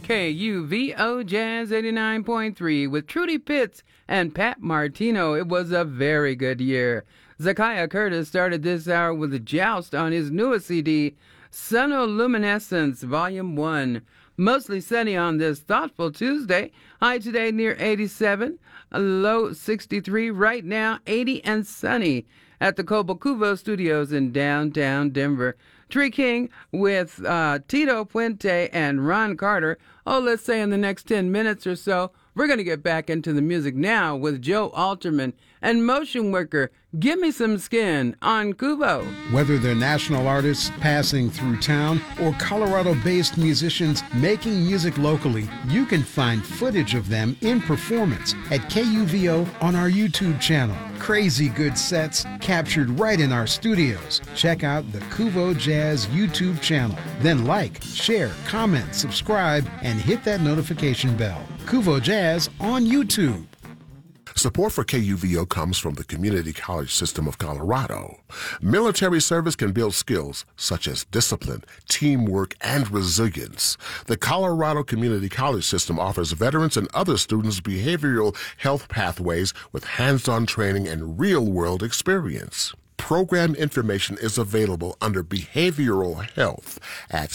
KUVO Jazz 89.3 with Trudy Pitts and Pat Martino. It was a very good year. Zakiah Curtis started this hour with a joust on his newest CD, Sonoluminescence Volume 1. Mostly sunny on this thoughtful Tuesday. High today near 87, a low 63. Right now 80 and sunny at the Cobo Studios in downtown Denver. Tree King with Tito Puente and Ron Carter. Oh, let's say in the next 10 minutes or so, we're going to get back into the music now with Joe Alterman and Motion Worker. Give Me Some Skin on Kubo. Whether they're national artists passing through town or Colorado-based musicians making music locally, you can find footage of them in performance at KUVO on our YouTube channel. Crazy good sets captured right in our studios. Check out the Kuvo Jazz YouTube channel. Then like, share, comment, subscribe, and hit that notification bell. Kuvo Jazz on YouTube. Support for KUVO comes from the Community College System of Colorado. Military service can build skills such as discipline, teamwork, and resilience. The Colorado Community College System offers veterans and other students behavioral health pathways with hands-on training and real-world experience. Program information is available under Behavioral Health at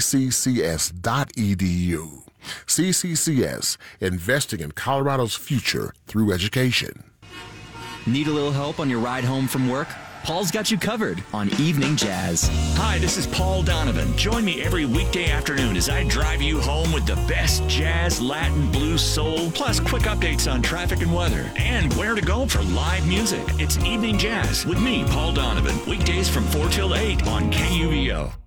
cccs.edu. CCCS, investing in Colorado's future through education. Need a little help on your ride home from work? Paul's got you covered on Evening Jazz. Hi, this is Paul Donovan. Join me every weekday afternoon as I drive you home with the best jazz, Latin, blues, soul, plus quick updates on traffic and weather, and where to go for live music. It's Evening Jazz with me, Paul Donovan, weekdays from 4 till 8 on KUVO.